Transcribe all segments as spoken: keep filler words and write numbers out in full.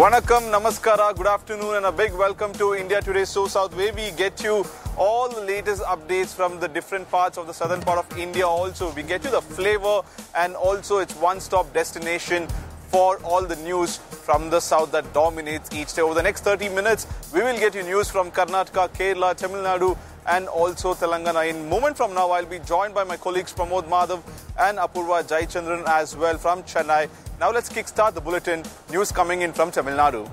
Vanakkam, Namaskara, good afternoon and a big welcome to India Today So South, where we get you all the latest updates from the different parts of the southern part of India. Also, we get you the flavor and also it's one-stop destination for all the news from the south that dominates each day. Over the next thirty minutes, we will get you news from Karnataka, Kerala, Tamil Nadu and also Telangana. In a moment from now, I'll be joined by my colleagues Pramod Madhav and Apurva Jayachandran as well from Chennai. Now let's kickstart the bulletin. News coming in from Tamil Nadu.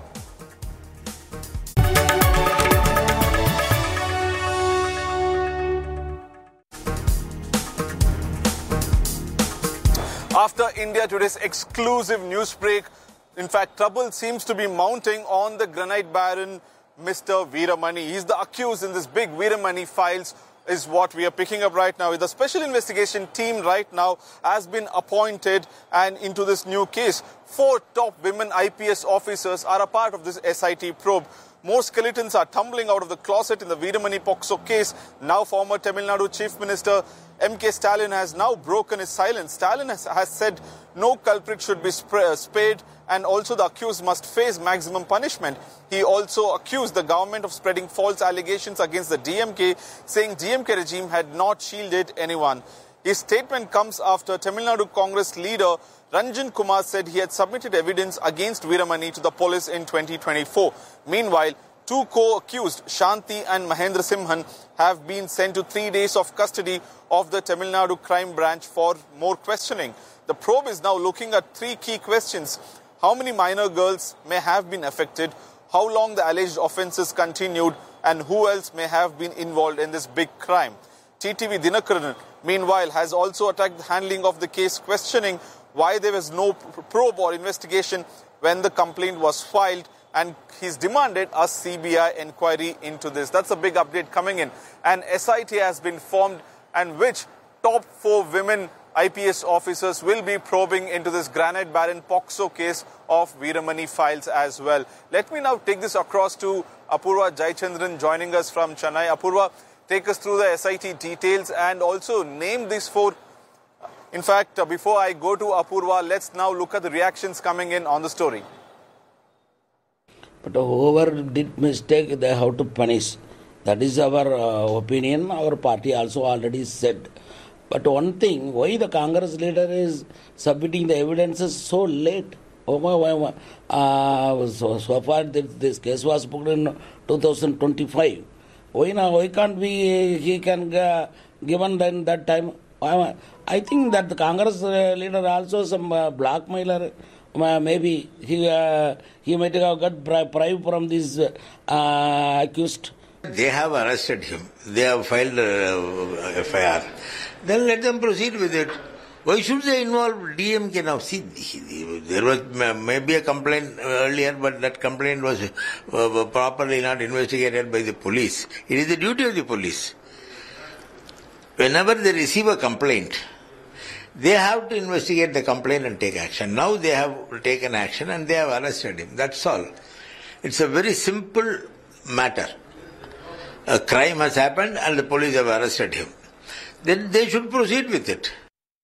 After India Today's exclusive news break, in fact, trouble seems to be mounting on the granite baron, Mister Veeramani. He's the accused in this big Veeramani files, is what we are picking up right now. The special investigation team right now has been appointed and into this new case. Four top women I P S officers are a part of this S I T probe. More skeletons are tumbling out of the closet in the Veeramani Pokso case. Now former Tamil Nadu Chief Minister M K Stalin has now broken his silence. Stalin has, has said no culprit should be spared and also the accused must face maximum punishment. He also accused the government of spreading false allegations against the D M K, saying D M K regime had not shielded anyone. His statement comes after Tamil Nadu Congress leader Ranjan Kumar said he had submitted evidence against Veeramani to the police in twenty twenty-four. Meanwhile, two co-accused, Shanti and Mahendra Simhan, have been sent to three days of custody of the Tamil Nadu crime branch for more questioning. The probe is now looking at three key questions. How many minor girls may have been affected? How long the alleged offences continued? And who else may have been involved in this big crime? T T V Dinakaran, meanwhile, has also attacked the handling of the case, questioning why there was no probe or investigation when the complaint was filed, and he's demanded a C B I inquiry into this. That's a big update coming in. An S I T has been formed, and which top four women I P S officers will be probing into this Granite Baron Pokso case of Veeramani files as well. Let me now take this across to Apurva Jayachandran joining us from Chennai. Apurva, take us through the S I T details and also name these four. In fact, uh, before I go to Apurva, let's now look at the reactions coming in on the story. But whoever did mistake, they have to punish. That is our uh, opinion. Our party also already said. But one thing, why the Congress leader is submitting the evidences so late? Uh, so, so far, this, this case was booked in two thousand twenty-five. Why now? Why can't we? He can uh, given then that time. I think that the Congress uh, leader also some uh, blackmailer. Uh, maybe he uh, he might have got bribe from this uh, accused. They have arrested him. They have filed uh, F I R. Then let them proceed with it. Why should they involve D M K now? See, there was maybe a complaint earlier, but that complaint was uh, properly not investigated by the police. It is the duty of the police. Whenever they receive a complaint, they have to investigate the complaint and take action. Now they have taken action and they have arrested him. That's all. It's a very simple matter. A crime has happened and the police have arrested him. Then they should proceed with it.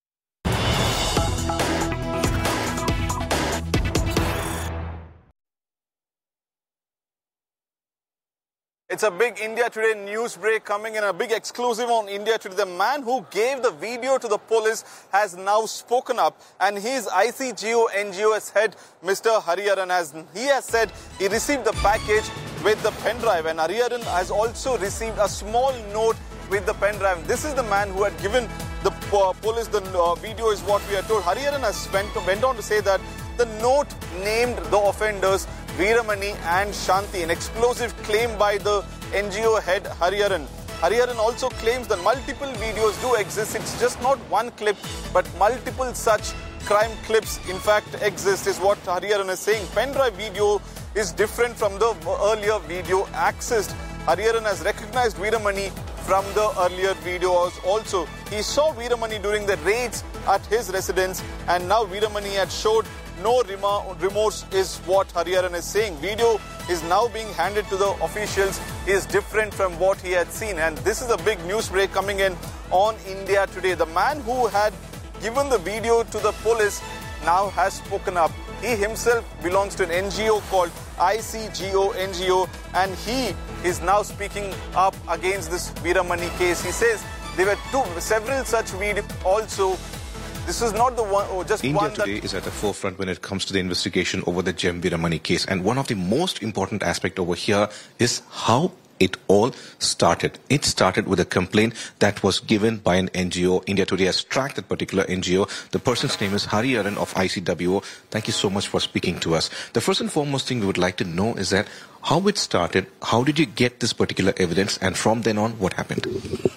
It's a big India Today news break coming in, a big exclusive on India Today. The man who gave the video to the police has now spoken up, and his I C G O N G O's head, Mister Hariharan, has he has said he received the package with the pen drive, and Hariharan has also received a small note with the pen drive. This is the man who had given the uh, police the uh, video, is what we are told. Hariharan has went, went on to say that the note named the offenders Veeramani and Shanti, an explosive claim by the N G O head Hariharan. Hariharan also claims that multiple videos do exist. It's just not one clip, but multiple such crime clips in fact exist, is what Hariharan is saying. Pendrive video is different from the earlier video accessed. Hariharan has recognized Veeramani from the earlier videos also. He saw Veeramani during the raids at his residence, and now Veeramani had showed no remorse, is what Hariharan is saying. Video is now being handed to the officials, is different from what he had seen. And this is a big news break coming in on India Today. The man who had given the video to the police now has spoken up. He himself belongs to an N G O called I C G O N G O, and he is now speaking up against this Veeramani case. He says there were two, several such videos also. This is not the one, or just India one today that is at the forefront when it comes to the investigation over the Gem Veeramani case. And one of the most important aspect over here is how it all started. It started with a complaint that was given by an N G O. India Today has tracked that particular N G O. The person's name is Hari Aran of I C W O. Thank you so much for speaking to us. The first and foremost thing we would like to know is that how it started, how did you get this particular evidence, and from then on, what happened?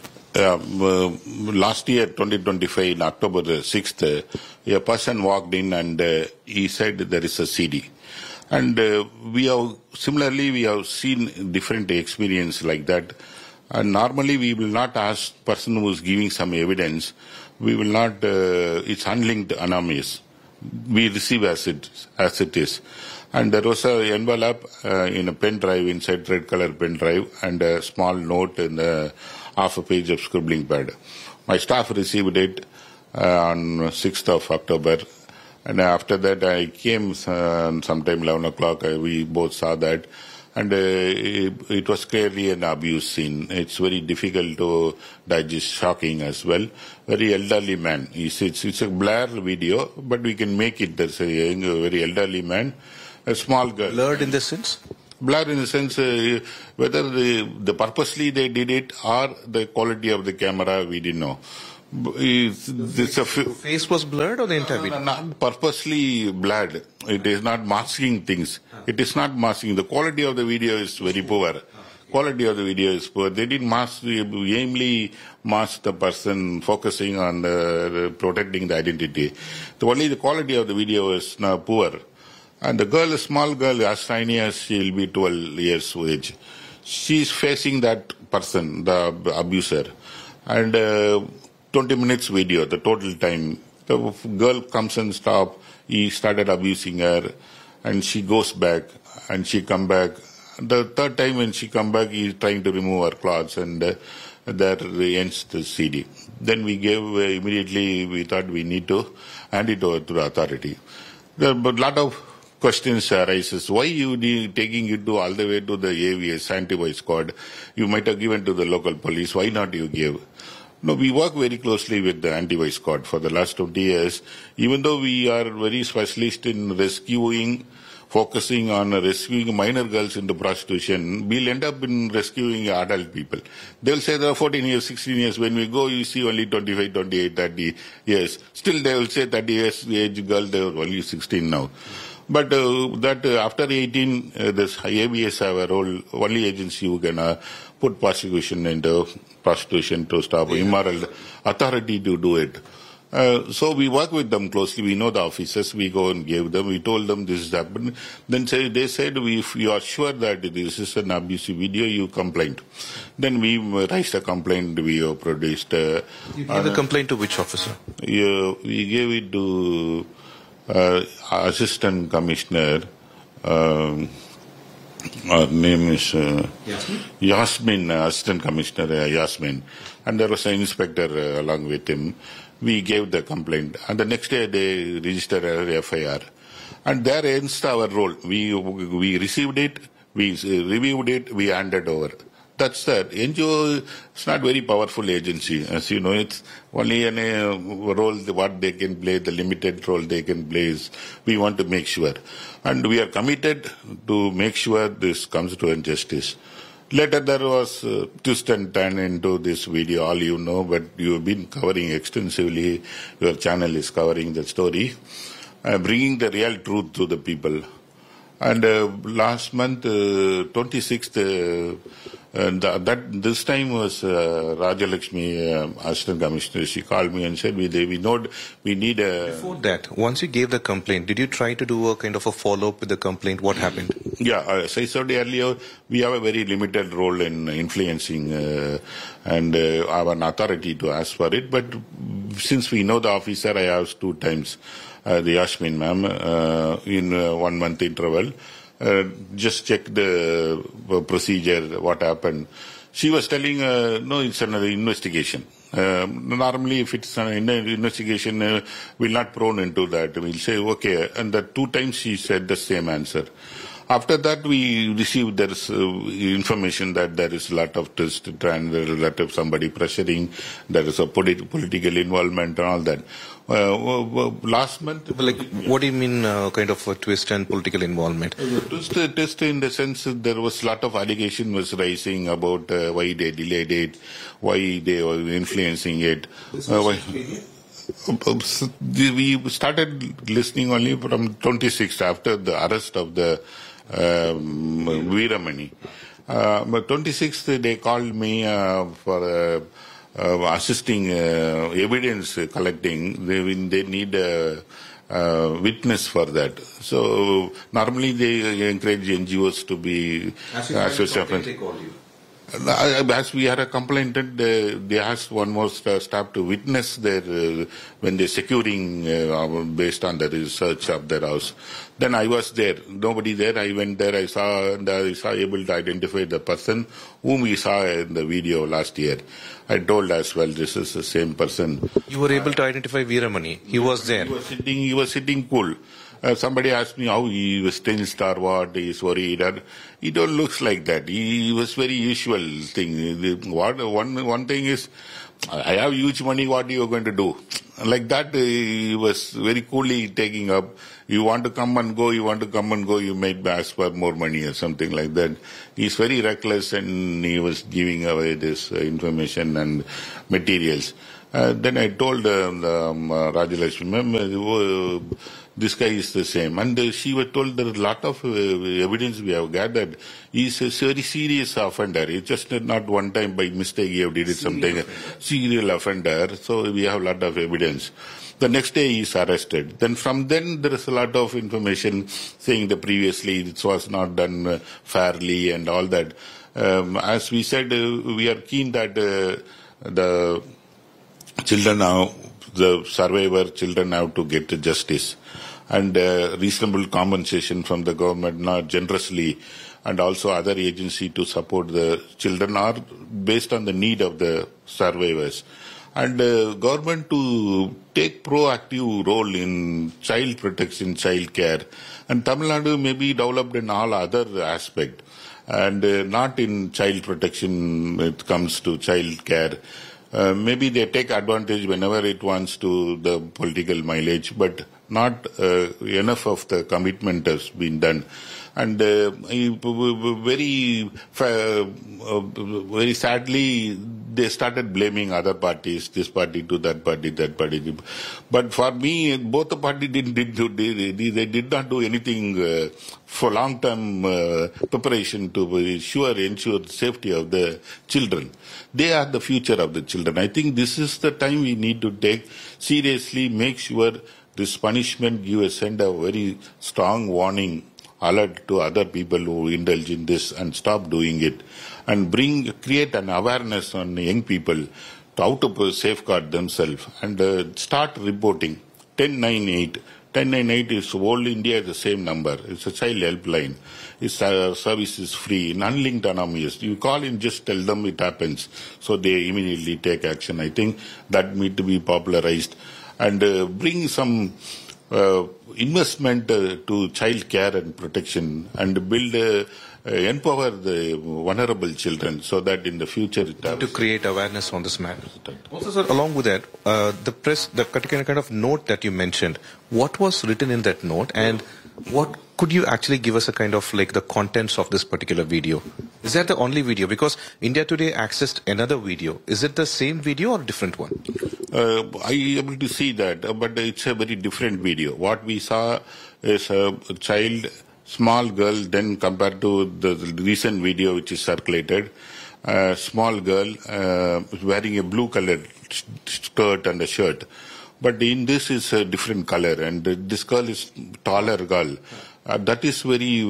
Um, uh, last year, twenty twenty-five, in October sixth, uh, a person walked in and uh, he said there is a C D. And uh, we have, similarly, we have seen different experience like that. And normally, we will not ask person who is giving some evidence. We will not, uh, it's unlinked anonymous. We receive as it, as it is. And there was an envelope uh, in a pen drive, inside red color pen drive, and a small note in the half a page of scribbling pad. My staff received it uh, on sixth of October. And after that, I came uh, sometime eleven o'clock. Uh, we both saw that. And uh, it, it was clearly an abuse scene. It's very difficult to digest, shocking as well. Very elderly man. It's, it's, it's a blur video, but we can make it. There's a young, a very elderly man, a small girl. Blurred in this sense? Blur in the sense uh, whether the, the purposely they did it or the quality of the camera, we didn't know. It's, it's a f- Face was blurred or the entire no, video? no, not purposely blurred. It is not masking things. It is not masking. The quality of the video is very poor. Quality of the video is poor. They didn't mask, aimly mask the person focusing on the, protecting the identity. The only the quality of the video is now poor. And the girl, a small girl, as tiny as she will be twelve years of age, she is facing that person, the abuser. And uh, twenty minutes video, the total time. The girl comes and stops. He started abusing her, and she goes back, and she come back. The third time when she come back, he is trying to remove her clothes, and uh, there ends the C D. Then we gave uh, immediately. We thought we need to hand it over to the authority. There, but lot of questions arises. Why you need taking it to all the way to the A V S, anti-vice squad? You might have given to the local police. Why not you give? No, we work very closely with the anti-vice squad for the last twenty years. Even though we are very specialist in rescuing, focusing on rescuing minor girls into prostitution, we'll end up in rescuing adult people. They'll say there are fourteen years, sixteen years. When we go, you see only twenty-five, twenty-eight, thirty years. Still, they will say thirty years age girl, they are only sixteen now. But uh, that uh, after eighteen, uh, this A B S have a role, only agency who can uh, put prosecution into prostitution to stop immoral authority to do it. Uh, so we work with them closely. We know the officers. We go and give them. We told them this has happened. Then say, they said, we, if you are sure that this is an abusive video, you complain. Then we raised a complaint. We have produced. Uh, You gave the complaint to which officer? Uh, we gave it to uh, Assistant Commissioner. Um, Her name is uh, Yasmin, Yasmin uh, Assistant Commissioner uh, Yasmin. And there was an inspector uh, along with him. We gave the complaint. And the next day they registered an F I R. And there ends our role. We, we received it, we reviewed it, we handed over. That's that. N G O is not very powerful agency. As you know, it's only a uh, role, what they can play, the limited role they can play is we want to make sure. And we are committed to make sure this comes to justice. Later there was uh, twist and turn into this video, all you know, but you have been covering extensively. Your channel is covering the story, uh, bringing the real truth to the people. And uh, last month, uh, twenty-sixth, uh, and that this time was uh, Rajalakshmi, uh, Assistant Commissioner. She called me and said, "We we know we need a." Before that, once you gave the complaint, did you try to do a kind of a follow-up with the complaint? What happened? Yeah, as I said earlier, we have a very limited role in influencing uh, and uh, have an authority to ask for it. But since we know the officer, I asked two times. Uh, the Yasmin ma'am, uh, in uh, one month interval, uh, just check the uh, procedure, what happened. She was telling, uh, no, it's another investigation. Uh, normally, if it's an investigation, uh, we're not prone into that. We'll say, okay. And the two times she said the same answer. After that, we received there is uh, information that there is a lot of twist and there is a lot of somebody pressuring, there is a polit- political involvement and all that. Uh, last month... Like, what do you mean uh, kind of a twist and political involvement? Uh, twist, uh, twist in the sense that there was a lot of allegation was rising about uh, why they delayed it, why they were influencing it. Uh, why, we started listening only from twenty-sixth after the arrest of the um, Veeramani. Uh, but twenty-sixth they called me uh, for uh, uh, assisting uh, evidence collecting. They, they need a, a witness for that. So normally they encourage N G Os to be associated. As we had a complaint, uh, they asked one more staff to witness their uh, when they're securing uh, based on the research of their house. Then I was there. Nobody there. I went there. I saw and I saw able to identify the person whom we saw in the video last year. I told as well, this is the same person. You were able to identify Veeramani. He was there. He was sitting. He was sitting cool. Uh, somebody asked me how he was tensed or what, he is worried. Or, he don't looks like that. He, he was very usual thing. What, one, one thing is, I have huge money, what are you going to do? Like that, uh, he was very coolly taking up. You want to come and go, you want to come and go, you might ask for more money or something like that. He's very reckless and he was giving away this uh, information and materials. Uh, then I told uh, um, uh, Rajalakshmi, ma'am, uh, this guy is the same. And uh, she was told there is a lot of uh, evidence we have gathered. He's a very serious offender. It's just not one time by mistake he have did it something. Offender. Serial offender. So we have a lot of evidence. The next day he is arrested. Then from then there is a lot of information saying that previously this was not done uh, fairly and all that. Um, as we said, uh, we are keen that uh, the children now, the survivor children have to get justice and uh, reasonable compensation from the government, not generously, and also other agency to support the children are based on the need of the survivors. And uh, government to take proactive role in child protection, child care. And Tamil Nadu may be developed in all other aspects and uh, not in child protection when it comes to child care. Uh, maybe they take advantage whenever it wants to the political mileage, but not uh, enough of the commitment has been done. And uh, very, uh, very sadly, they started blaming other parties, this party to that party, that party. But for me, both the parties did, did, did, they did not do anything uh, for long-term uh, preparation to ensure, ensure the safety of the children. They are the future of the children. I think this is the time we need to take seriously, make sure this punishment give a send a very strong warning alert to other people who indulge in this and stop doing it and bring, create an awareness on young people to how to safeguard themselves and uh, start reporting. ten ninety-eight. ten ninety-eight is whole India the same number. It's a child helpline. Its uh, service is free, non-linked anonymous. You call in, just tell them it happens. So they immediately take action. I think that need to be popularized and uh, bring some uh, investment uh, to child care and protection and build, uh, uh, empower the vulnerable children so that in the future it to create awareness on this matter. Also, sir, along with that, uh, the press, the kind of note that you mentioned, what was written in that note and what could you actually give us a kind of like the contents of this particular video? Is that the only video? Because India Today accessed another video. Is it the same video or a different one? Uh, I able to see that, uh, but it's a very different video. What we saw is a child, small girl, then compared to the recent video which is circulated, a small girl uh, wearing a blue colored skirt and a shirt. But in this is a different color, and this girl is taller girl. Uh, that is very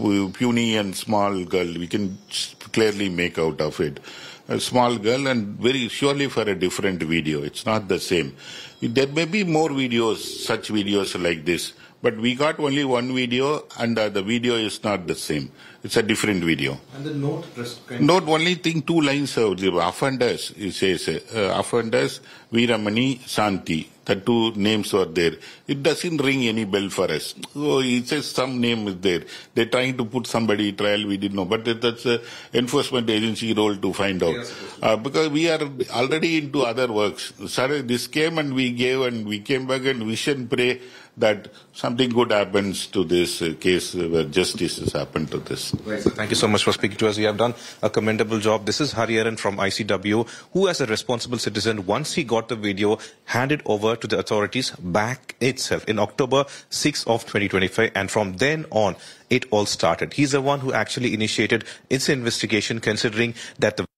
puny and small girl. We can clearly make out of it. A small girl and very surely for a different video. It's not the same. There may be more videos, such videos like this. But we got only one video and uh, the video is not the same. It's a different video. And the note, note only thing, two lines of the offenders. It says uh, offenders Veeramani, Shanti. The two names were there. It doesn't ring any bell for us. So it says some name is there. They're trying to put somebody trial. We didn't know, but that's a enforcement agency role to find out. Yes, uh, because we are already into other works. Sorry, this came and we gave and we came back and wish and pray that something good happens to this uh, case uh, where justice has happened to this. Right, so thank you so much for speaking to us. You have done a commendable job. This is Hariharan from I C W, who as a responsible citizen, once he got the video, handed over to the authorities back itself in October sixth of twenty twenty-five, and from then on, it all started. He's the one who actually initiated its investigation, considering that the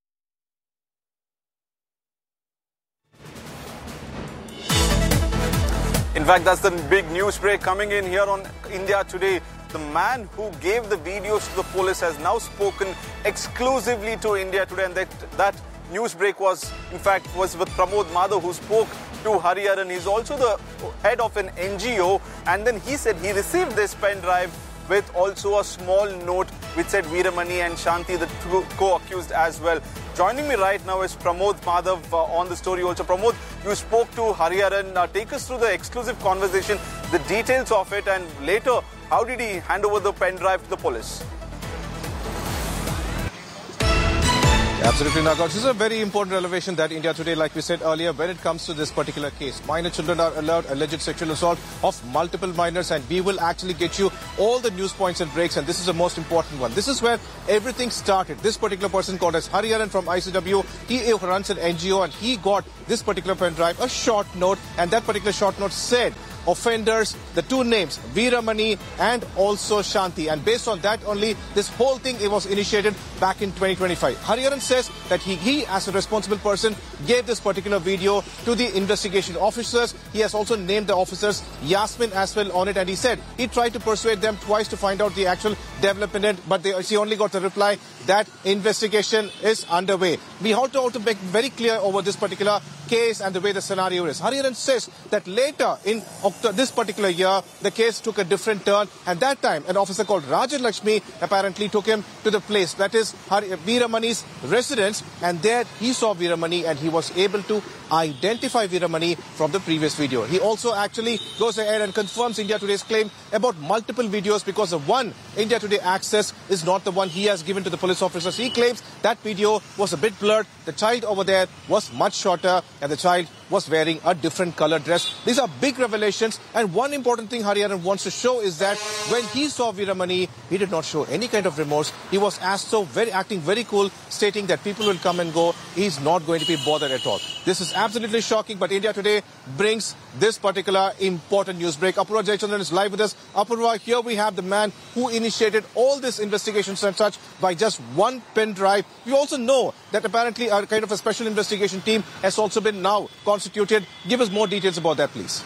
In fact, that's the big news break coming in here on India Today. The man who gave the videos to the police has now spoken exclusively to India Today, and that, that news break was, in fact, was with Pramod Madhav, who spoke to Hariharan. He's also the head of an N G O, and then he said he received this pen drive with also a small note which said Veeramani and Shanti, the two co-accused as well. Joining me right now is Pramod Madhav uh, on the story also. Pramod, you spoke to Hariharan. Uh, take us through the exclusive conversation, the details of it, and later, how did he hand over the pen drive to the police? Absolutely, Nagarj. This is a very important revelation that India Today, like we said earlier, when it comes to this particular case. Minor children are allowed alleged sexual assault of multiple minors, and we will actually get you all the news points and breaks, and this is the most important one. This is where everything started. This particular person called as Hariharan from I C W, he runs an N G O, and he got this particular pen drive, a short note, and that particular short note said offenders, the two names, Veeramani and also Shanti. And based on that only, this whole thing it was initiated back in twenty twenty-five. Hariharan says that he, he, as a responsible person, gave this particular video to the investigation officers. He has also named the officers Yasmin as well on it, and he said he tried to persuade them twice to find out the actual development, but they, she only got the reply that investigation is underway. We have to also make very clear over this particular case and the way the scenario is. Hariharan says that later in October, this particular year, the case took a different turn, and that time an officer called Rajan Lakshmi apparently took him to the place, that is Veeramani's residence, and there he saw Veeramani and he was able to identify Veeramani from the previous video. He also actually goes ahead and confirms India Today's claim about multiple videos, because the one India Today access is not the one he has given to the police officers. He claims that video was a bit blurred, the child over there was much shorter, and the child was wearing a different color dress. These are big revelations, and one important thing Hariharan wants to show is that when he saw Veeramani, he did not show any kind of remorse. He was asked so very, acting very cool, stating that people will come and go. He's not going to be bothered at all. This is absolutely shocking, but India Today brings this particular important news break. Apurva Jayachandran is live with us. Apurva, here we have the man who initiated all this investigations and such by just one pen drive. We also know that apparently a kind of a special investigation team has also been now constituted. Give us more details about that, please.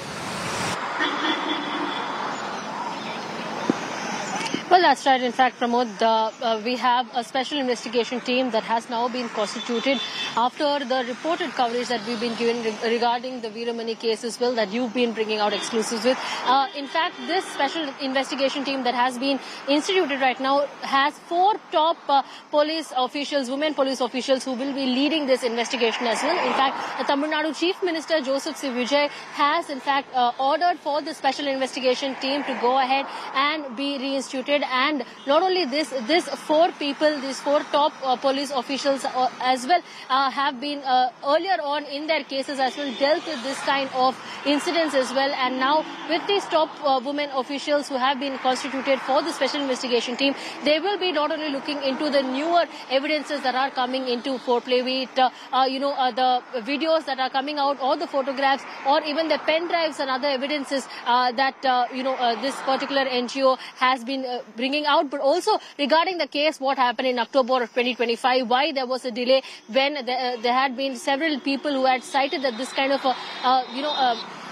Well, that's right. In fact, Pramod, uh, uh, we have a special investigation team that has now been constituted after the reported coverage that we've been given re regarding the Veeramani case as well, that you've been bringing out exclusives with. Uh, in fact, this special investigation team that has been instituted right now has four top uh, police officials, women police officials, who will be leading this investigation as well. In fact, the Tamil Nadu Chief Minister Joseph C. Vijay has, in fact, uh, ordered for the special investigation team to go ahead and be reinstituted. And not only this, this four people, these four top uh, police officials uh, as well uh, have been uh, earlier on in their cases as well dealt with this kind of incidents as well. And now with these top uh, women officials who have been constituted for the special investigation team, they will be not only looking into the newer evidences that are coming into foreplay, be it, uh, uh, you know, uh, the videos that are coming out, or the photographs, or even the pen drives and other evidences uh, that, uh, you know, uh, this particular N G O has been uh, bringing out, but also regarding the case, what happened in October of twenty twenty-five, why there was a delay when there, uh, there had been several people who had cited that this kind of, a, uh, you know, uh,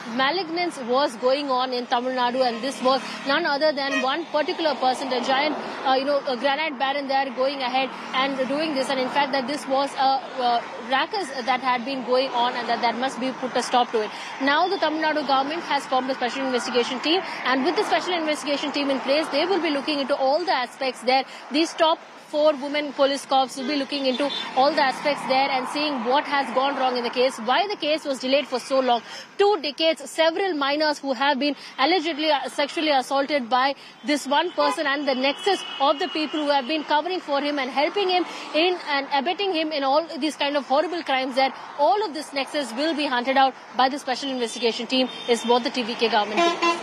malignance was going on in Tamil Nadu, and this was none other than one particular person, a giant, uh, you know, a granite baron there going ahead and doing this. And in fact, that this was a, a ruckus that had been going on, and that that must be put a stop to it. Now the Tamil Nadu government has formed a special investigation team, and with the special investigation team in place, they will be looking into all the aspects there. These top four women police cops will be looking into all the aspects there and seeing what has gone wrong in the case, why the case was delayed for so long. Two decades, several minors who have been allegedly sexually assaulted by this one person, and the nexus of the people who have been covering for him and helping him in and abetting him in all these kind of horrible crimes there. All of this nexus will be hunted out by the special investigation team, is what the T V K government believes.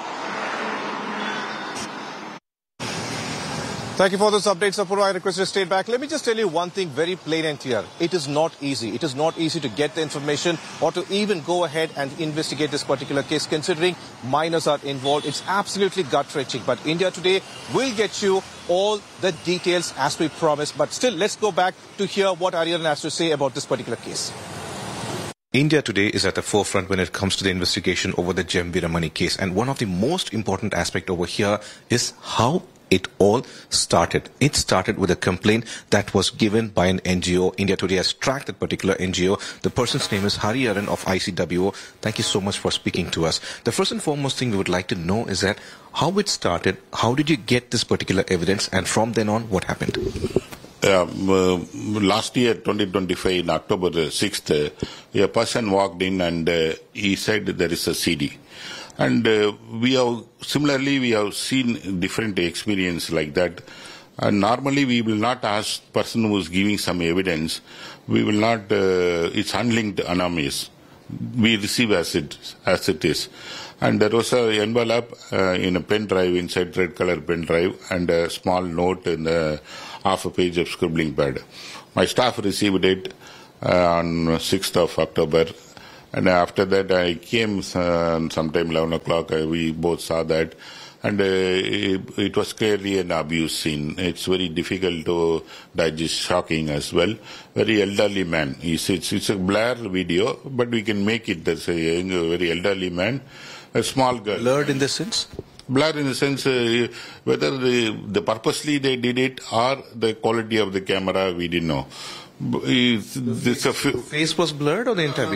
Thank you for those updates, Apurva. I request you to stay back. Let me just tell you one thing very plain and clear. It is not easy. It is not easy to get the information or to even go ahead and investigate this particular case, considering minors are involved. It's absolutely gut-wrenching. But India Today will get you all the details as we promised. But still, let's go back to hear what Aryan has to say about this particular case. India today is at the forefront when it comes to the investigation over the Gem Veeramani case. And one of the most important aspects over here is how it all started. It started with a complaint that was given by an N G O. India Today has tracked that particular N G O. The person's name is Hariharan of I C W O. Thank you so much for speaking to us. The first and foremost thing we would like to know is that how it started, how did you get this particular evidence, and from then on, what happened? Um, uh, last year, twenty twenty-five, in October sixth, uh, a person walked in and uh, he said there is a C D. And uh, we have, similarly, we have seen different experience like that. And normally, we will not ask person who is giving some evidence. We will not, uh, it's unlinked anonymous. We receive as it, as it is. And there was an envelope uh, in a pen drive, inside red color pen drive, and a small note in the half a page of scribbling pad. My staff received it uh, on sixth of October. And after that, I came uh, sometime eleven o'clock. Uh, we both saw that. And uh, it, it was clearly an abuse scene. It's very difficult to digest, shocking as well. Very elderly man. It's, it's, it's a blur video, but we can make it. There's a, young, a very elderly man, a small girl. Blurred in the sense? Blur in the sense uh, whether the, the purposely they did it or the quality of the camera, we didn't know. It's, it's a face was blurred or the entire